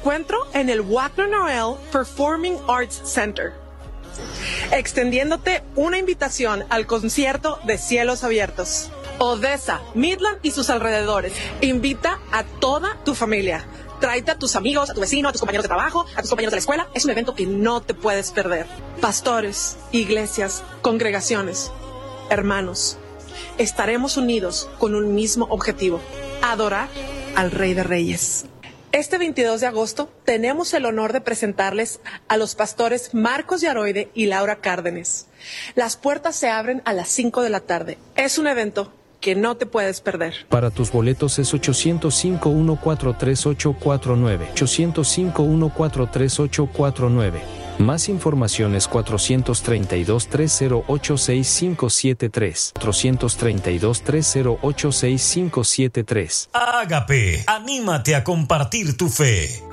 encuentro en el Wagner Noel Performing Arts Center, extendiéndote una invitación al concierto de Cielos Abiertos. Odessa, Midland y sus alrededores. Invita a toda tu familia. Tráete a tus amigos, a tu vecino, a tus compañeros de trabajo, a tus compañeros de la escuela. Es un evento que no te puedes perder. Pastores, iglesias, congregaciones, hermanos, estaremos unidos con un mismo objetivo: adorar al Rey de Reyes. Este 22 de agosto tenemos el honor de presentarles a los pastores Marcos Yaroide y Laura Cárdenes. Las puertas se abren a las 5 de la tarde. Es un evento que no te puedes perder. Para tus boletos es 805-143-849. 805-143-849. Más información es 432-308-6573. 432-308-6573. Ágape, anímate a compartir tu fe.